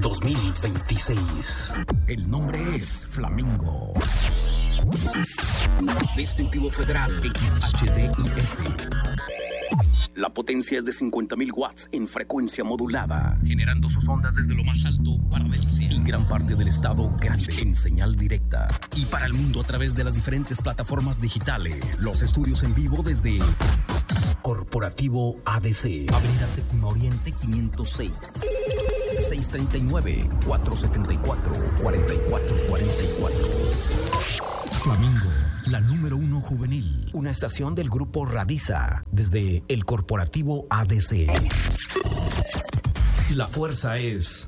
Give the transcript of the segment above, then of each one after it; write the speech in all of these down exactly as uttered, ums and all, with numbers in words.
dos mil veintiséis. El nombre es Flamingo. Distintivo Federal X H D I S. La potencia es de cincuenta mil watts en frecuencia modulada, generando sus ondas desde lo más alto para Delcia y gran parte del estado grande en señal directa. Y para el mundo a través de las diferentes plataformas digitales. Los estudios en vivo desde Corporativo A D C, Avenida Séptimo Oriente quinientos seis, seis tres nueve, cuatro siete cuatro, cuatro cuatro cuatro cuatro. Flamingo, la número uno juvenil. Una estación del grupo Radiza, desde el Corporativo A D C. La fuerza es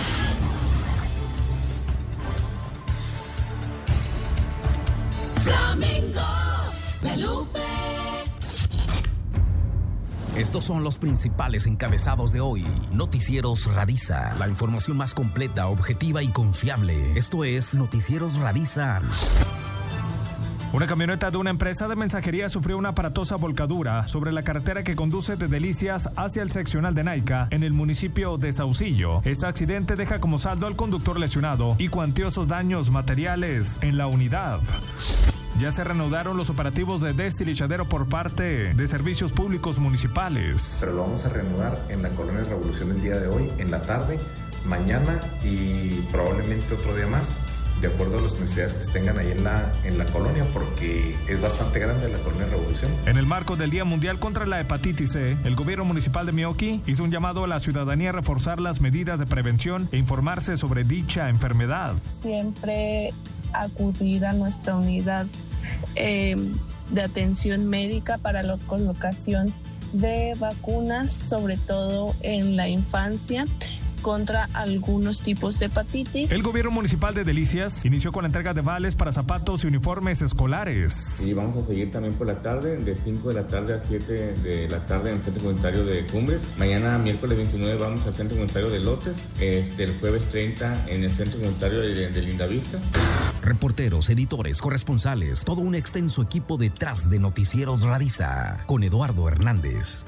Flamingo, la Lupe. Estos son los principales encabezados de hoy. Noticieros Radiza, la información más completa, objetiva y confiable. Esto es Noticieros Radiza. Una camioneta de una empresa de mensajería sufrió una aparatosa volcadura sobre la carretera que conduce de Delicias hacia el seccional de Naica, en el municipio de Saucillo. Este accidente deja como saldo al conductor lesionado y cuantiosos daños materiales en la unidad. Ya se reanudaron los operativos de destilizadero por parte de servicios públicos municipales. Pero lo vamos a reanudar en la Colonia Revolución el día de hoy, en la tarde, mañana y probablemente otro día más, de acuerdo a las necesidades que se tengan ahí en la, en la colonia, porque es bastante grande la Colonia Revolución. En el marco del Día Mundial contra la Hepatitis C, el gobierno municipal de Meoqui hizo un llamado a la ciudadanía a reforzar las medidas de prevención e informarse sobre dicha enfermedad. Siempre acudir a nuestra unidad eh, de atención médica para la colocación de vacunas, sobre todo en la infancia, contra algunos tipos de hepatitis. El gobierno municipal de Delicias inició con la entrega de vales para zapatos y uniformes escolares. Y vamos a seguir también por la tarde, de cinco de la tarde a siete de la tarde en el Centro Comunitario de Cumbres. Mañana, miércoles veintinueve, vamos al Centro Comunitario de Lotes. Este, el jueves treinta en el Centro Comunitario de, de Lindavista. Reporteros, editores, corresponsales, todo un extenso equipo detrás de Noticieros Radiza, con Eduardo Hernández.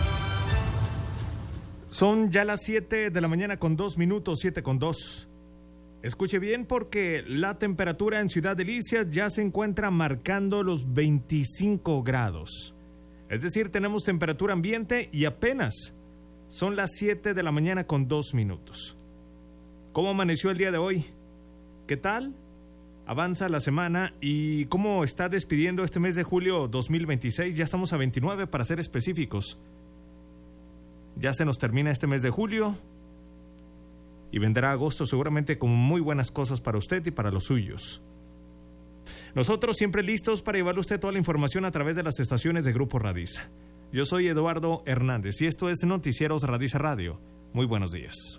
Son ya las siete de la mañana con dos minutos, siete con dos. Escuche bien, porque la temperatura en Ciudad Delicias ya se encuentra marcando los veinticinco grados. Es decir, tenemos temperatura ambiente y apenas son las siete de la mañana con dos minutos. ¿Cómo amaneció el día de hoy? ¿Qué tal? Avanza la semana y ¿cómo está despidiendo este mes de julio dos mil veintiséis? Ya estamos a veintinueve para ser específicos. Ya se nos termina este mes de julio y vendrá agosto seguramente con muy buenas cosas para usted y para los suyos. Nosotros siempre listos para llevarle a usted toda la información a través de las estaciones de Grupo Radiza. Yo soy Eduardo Hernández y esto es Noticieros Radiza Radio. Muy buenos días.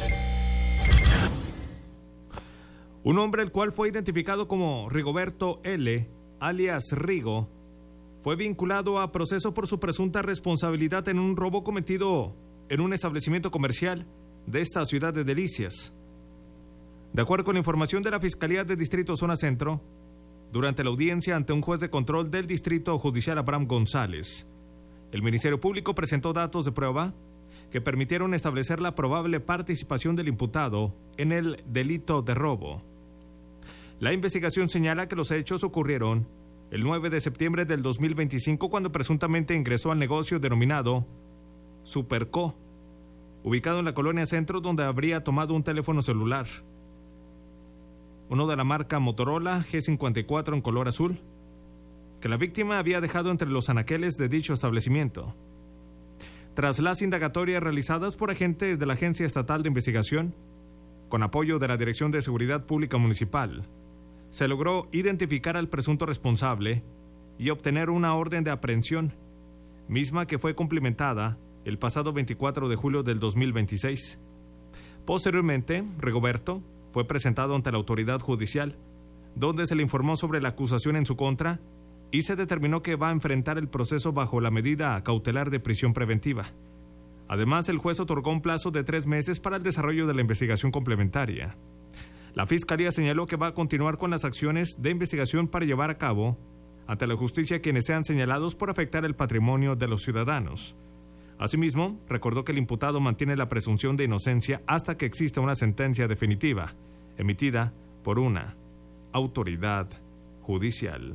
Un hombre, el cual fue identificado como Rigoberto L., alias Rigo, fue vinculado a proceso por su presunta responsabilidad en un robo cometido en un establecimiento comercial de esta ciudad de Delicias. De acuerdo con la información de la Fiscalía de Distrito Zona Centro, durante la audiencia ante un juez de control del Distrito Judicial Abraham González, el Ministerio Público presentó datos de prueba que permitieron establecer la probable participación del imputado en el delito de robo. La investigación señala que los hechos ocurrieron el nueve de septiembre del dos mil veinticinco, cuando presuntamente ingresó al negocio denominado Superco, ubicado en la Colonia Centro, donde habría tomado un teléfono celular, uno de la marca Motorola G cincuenta y cuatro en color azul, que la víctima había dejado entre los anaqueles de dicho establecimiento. Tras las indagatorias realizadas por agentes de la Agencia Estatal de Investigación, con apoyo de la Dirección de Seguridad Pública Municipal, se logró identificar al presunto responsable y obtener una orden de aprehensión, misma que fue cumplimentada el pasado veinticuatro de julio del dos mil veintiséis. Posteriormente, Rigoberto fue presentado ante la autoridad judicial, donde se le informó sobre la acusación en su contra y se determinó que va a enfrentar el proceso bajo la medida cautelar de prisión preventiva. Además, el juez otorgó un plazo de tres meses para el desarrollo de la investigación complementaria. La Fiscalía señaló que va a continuar con las acciones de investigación para llevar a cabo ante la justicia quienes sean señalados por afectar el patrimonio de los ciudadanos. Asimismo, recordó que el imputado mantiene la presunción de inocencia hasta que exista una sentencia definitiva, emitida por una autoridad judicial.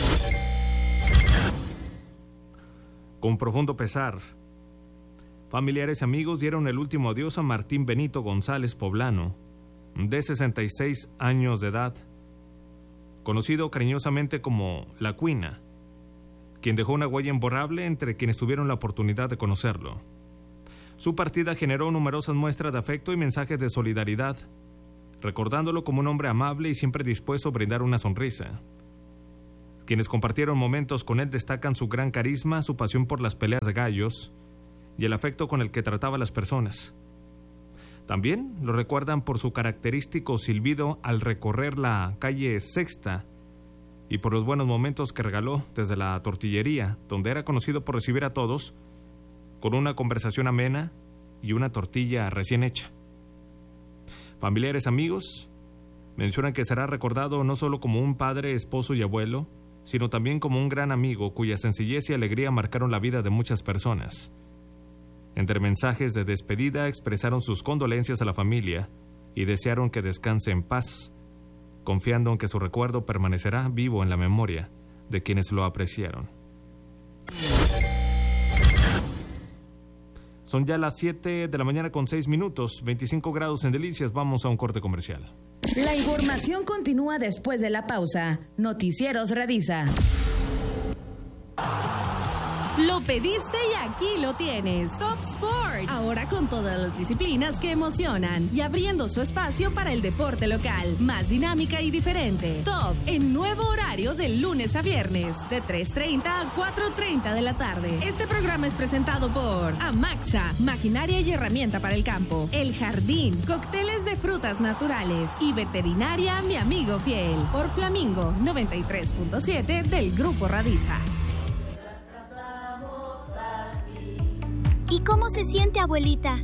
Con profundo pesar, familiares y amigos dieron el último adiós a Martín Benito González Poblano, de sesenta y seis años de edad, conocido cariñosamente como La Cuina, quien dejó una huella imborrable entre quienes tuvieron la oportunidad de conocerlo. Su partida generó numerosas muestras de afecto y mensajes de solidaridad, recordándolo como un hombre amable y siempre dispuesto a brindar una sonrisa. Quienes compartieron momentos con él destacan su gran carisma, su pasión por las peleas de gallos y el afecto con el que trataba a las personas. También lo recuerdan por su característico silbido al recorrer la calle Sexta y por los buenos momentos que regaló desde la tortillería, donde era conocido por recibir a todos con una conversación amena y una tortilla recién hecha. Familiares, amigos, mencionan que será recordado no solo como un padre, esposo y abuelo, sino también como un gran amigo cuya sencillez y alegría marcaron la vida de muchas personas. Entre mensajes de despedida expresaron sus condolencias a la familia y desearon que descanse en paz, confiando en que su recuerdo permanecerá vivo en la memoria de quienes lo apreciaron. Son ya las siete de la mañana con seis minutos, veinticinco grados en Delicias. Vamos a un corte comercial. La información continúa después de la pausa. Noticieros Radisa. Lo pediste y aquí lo tienes. Top Sport. Ahora con todas las disciplinas que emocionan y abriendo su espacio para el deporte local. Más dinámica y diferente. Top en nuevo horario de lunes a viernes. De tres treinta a cuatro treinta de la tarde. Este programa es presentado por Amaxa. Maquinaria y herramienta para el campo. El Jardín. Cócteles de frutas naturales. Y Veterinaria Mi Amigo Fiel. Por Flamingo noventa y tres punto siete del Grupo Radisa. ¿Y cómo se siente, abuelita?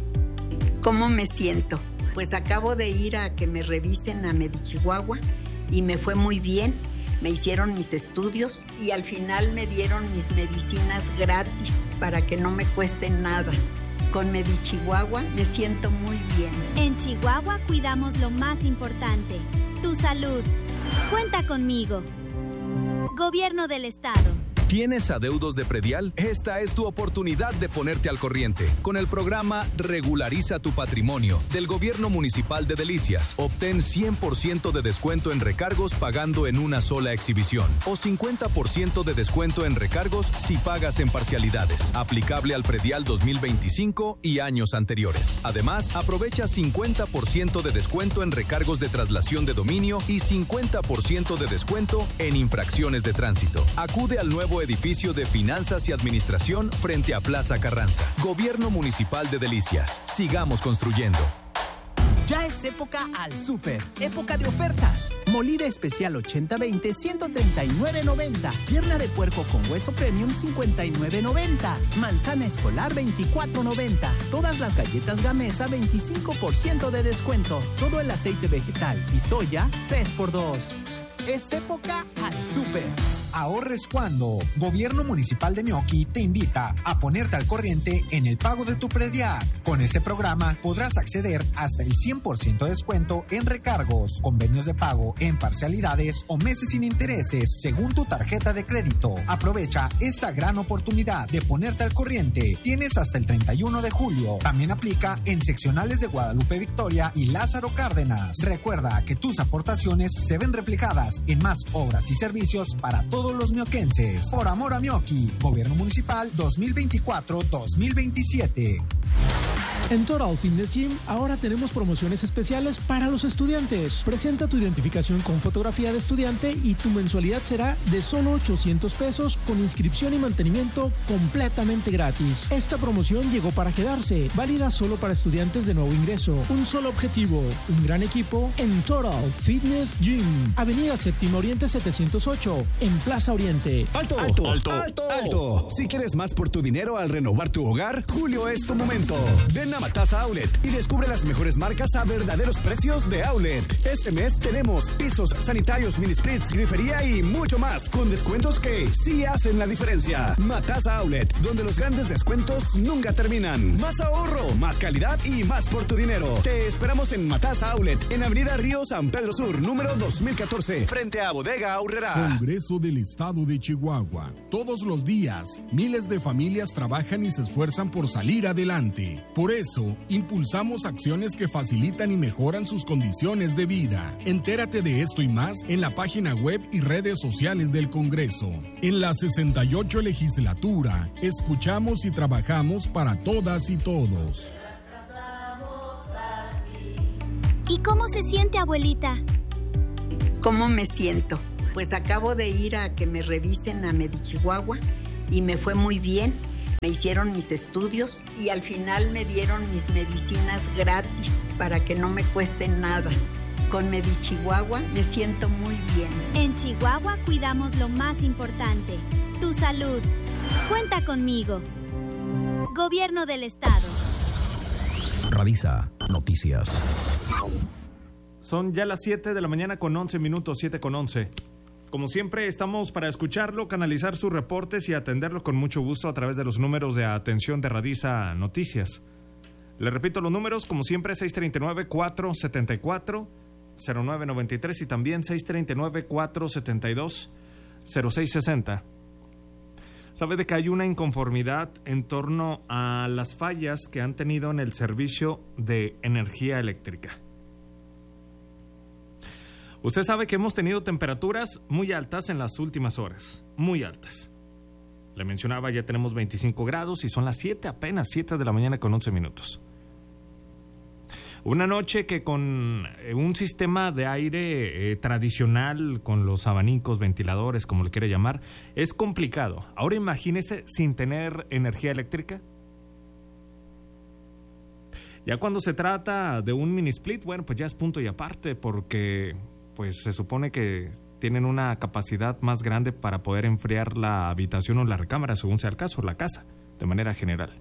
¿Cómo me siento? Pues acabo de ir a que me revisen a Medichihuahua y me fue muy bien. Me hicieron mis estudios y al final me dieron mis medicinas gratis para que no me cuesten nada. Con Medichihuahua me siento muy bien. En Chihuahua cuidamos lo más importante, tu salud. Cuenta conmigo. Gobierno del Estado. ¿Tienes adeudos de predial? Esta es tu oportunidad de ponerte al corriente. Con el programa Regulariza tu Patrimonio del Gobierno Municipal de Delicias, obtén cien por ciento de descuento en recargos pagando en una sola exhibición o cincuenta por ciento de descuento en recargos si pagas en parcialidades. Aplicable al predial dos mil veinticinco y años anteriores. Además, aprovecha cincuenta por ciento de descuento en recargos de traslación de dominio y cincuenta por ciento de descuento en infracciones de tránsito. Acude al nuevo edificio de Finanzas y Administración frente a Plaza Carranza. Gobierno Municipal de Delicias. Sigamos construyendo. Ya es época al súper, época de ofertas. Molida especial ochenta veinte, ciento treinta y nueve noventa. Pierna de puerco con hueso premium, cincuenta y nueve noventa. Manzana escolar, veinticuatro noventa. Todas las galletas Gamesa, veinticinco por ciento de descuento. Todo el aceite vegetal y soya, tres por dos. Es época al súper. Ahorres cuando. Gobierno Municipal de Meoqui te invita a ponerte al corriente en el pago de tu predial. Con este programa podrás acceder hasta el cien por ciento de descuento en recargos, convenios de pago en parcialidades o meses sin intereses según tu tarjeta de crédito. Aprovecha esta gran oportunidad de ponerte al corriente. Tienes hasta el treinta y uno de julio. También aplica en seccionales de Guadalupe Victoria y Lázaro Cárdenas. Recuerda que tus aportaciones se ven reflejadas en más obras y servicios para todos todos los mioquenses. Por amor a Mioqui, Gobierno Municipal dos mil veinticuatro dos mil veintisiete. En Total Fitness Gym ahora tenemos promociones especiales para los estudiantes. Presenta tu identificación con fotografía de estudiante y tu mensualidad será de solo ochocientos pesos con inscripción y mantenimiento completamente gratis. Esta promoción llegó para quedarse, válida solo para estudiantes de nuevo ingreso. Un solo objetivo, un gran equipo en Total Fitness Gym. Avenida Séptimo Oriente setecientos ocho, en Plaza Oriente. ¡Alto! ¡Alto! ¡Alto! ¡Alto! ¡Alto! Si quieres más por tu dinero al renovar tu hogar, julio es tu momento. Ven a Matasa Outlet y descubre las mejores marcas a verdaderos precios de outlet. Este mes tenemos pisos sanitarios, mini splits, grifería y mucho más con descuentos que sí hacen la diferencia. Matasa Outlet, donde los grandes descuentos nunca terminan. Más ahorro, más calidad y más por tu dinero. Te esperamos en Matasa Outlet, en Avenida Río San Pedro Sur, número dos mil catorce, frente a Bodega Aurrera. Congreso del Estado de Chihuahua. Todos los días, miles de familias trabajan y se esfuerzan por salir adelante. Por eso, impulsamos acciones que facilitan y mejoran sus condiciones de vida. Entérate de esto y más en la página web y redes sociales del Congreso. En la sesenta y ocho legislatura, escuchamos y trabajamos para todas y todos. ¿Y cómo se siente, abuelita? ¿Cómo me siento? Pues acabo de ir a que me revisen a Medichihuahua y me fue muy bien. Me hicieron mis estudios y al final me dieron mis medicinas gratis para que no me cuesten nada. Con Medichihuahua me siento muy bien. En Chihuahua cuidamos lo más importante, tu salud. Cuenta conmigo. Gobierno del Estado. Radisa Noticias. Son ya las siete de la mañana con once minutos, siete con once. Como siempre, estamos para escucharlo, canalizar sus reportes y atenderlo con mucho gusto a través de los números de atención de Radisa Noticias. Le repito los números, como siempre, seis tres nueve, cuatro siete cuatro, cero nueve nueve tres y también seis tres nueve, cuatro siete dos, cero seis seis cero. Sabe de que hay una inconformidad en torno a las fallas que han tenido en el servicio de energía eléctrica. Usted sabe que hemos tenido temperaturas muy altas en las últimas horas, muy altas. Le mencionaba, ya tenemos veinticinco grados y son las siete, apenas siete de la mañana con once minutos. Una noche que con un sistema de aire eh, tradicional, con los abanicos, ventiladores, como le quiere llamar, es complicado. Ahora imagínese sin tener energía eléctrica. Ya cuando se trata de un mini split, bueno, pues ya es punto y aparte, porque pues se supone que tienen una capacidad más grande para poder enfriar la habitación o la recámara, según sea el caso, la casa, de manera general.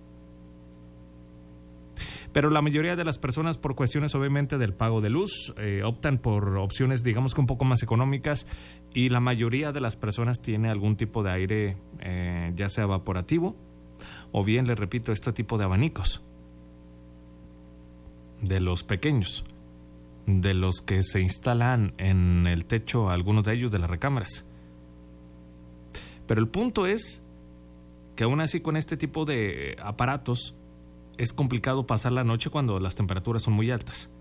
Pero la mayoría de las personas, por cuestiones obviamente del pago de luz, eh, optan por opciones digamos que un poco más económicas, y la mayoría de las personas tiene algún tipo de aire, eh, ya sea evaporativo o bien, les repito, este tipo de abanicos, de los pequeños, de los que se instalan en el techo, algunos de ellos de las recámaras. Pero el punto es que aún así con este tipo de aparatos es complicado pasar la noche cuando las temperaturas son muy altas.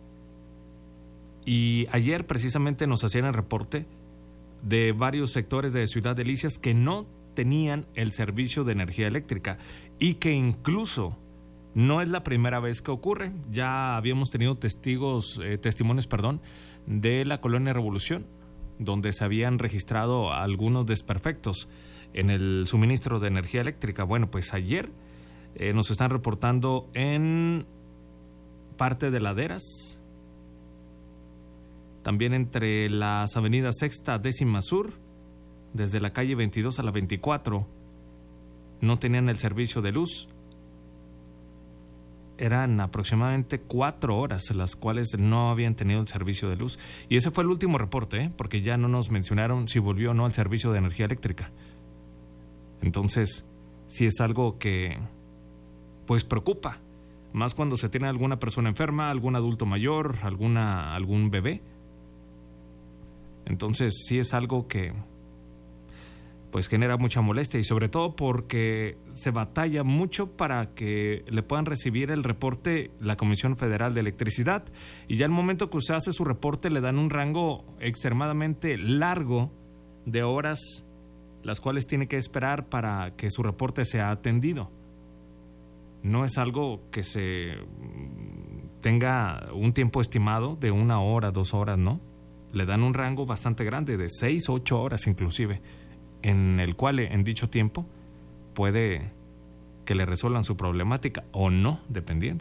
Y ayer precisamente nos hacían el reporte de varios sectores de Ciudad Delicias que no tenían el servicio de energía eléctrica y que incluso no es la primera vez que ocurre. Ya habíamos tenido testigos, eh, testimonios, perdón, de la Colonia Revolución, donde se habían registrado algunos desperfectos en el suministro de energía eléctrica. Bueno, pues ayer eh, nos están reportando en parte de Laderas, también entre las avenidas Sexta, Décima Sur, desde la calle veintidós a la veinticuatro, no tenían el servicio de luz. Eran aproximadamente cuatro horas las cuales no habían tenido el servicio de luz. Y ese fue el último reporte, ¿eh? Porque ya no nos mencionaron si volvió o no al servicio de energía eléctrica. Entonces, sí es algo que pues preocupa, más cuando se tiene alguna persona enferma, algún adulto mayor, alguna, algún bebé. Entonces, sí es algo que pues genera mucha molestia, y sobre todo porque se batalla mucho para que le puedan recibir el reporte la Comisión Federal de Electricidad, y ya al momento que usted hace su reporte le dan un rango extremadamente largo de horas las cuales tiene que esperar para que su reporte sea atendido. No es algo que se tenga un tiempo estimado de una hora, dos horas, ¿no? Le dan un rango bastante grande, de seis, ocho horas inclusive, en el cual en dicho tiempo puede que le resuelvan su problemática o no, dependiendo.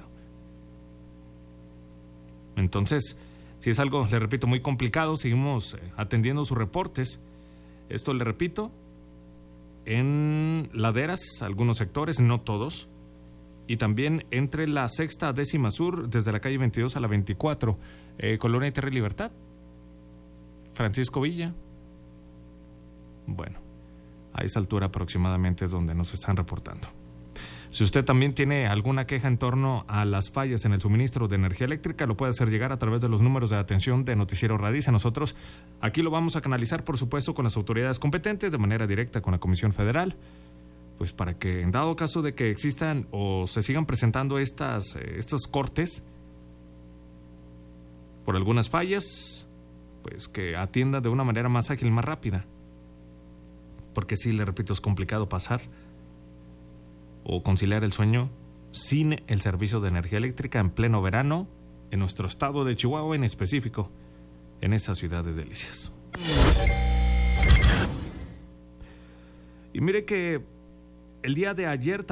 Entonces, si es algo, le repito, muy complicado, seguimos atendiendo sus reportes. Esto, le repito, en Laderas, algunos sectores, no todos, y también entre la sexta a décima sur, desde la calle veintidós a la veinticuatro, eh, Colonia Tierra y Libertad, Francisco Villa. Bueno, a esa altura aproximadamente es donde nos están reportando. Si usted también tiene alguna queja en torno a las fallas en el suministro de energía eléctrica, lo puede hacer llegar a través de los números de atención de Noticiero Radice. Nosotros aquí lo vamos a canalizar, por supuesto, con las autoridades competentes, de manera directa con la Comisión Federal, pues para que en dado caso de que existan o se sigan presentando estas, eh, estos cortes por algunas fallas, pues que atiendan de una manera más ágil, más rápida. Porque sí, le repito, es complicado pasar o conciliar el sueño sin el servicio de energía eléctrica en pleno verano en nuestro estado de Chihuahua, en específico en esa ciudad de Delicias. Y mire que el día de ayer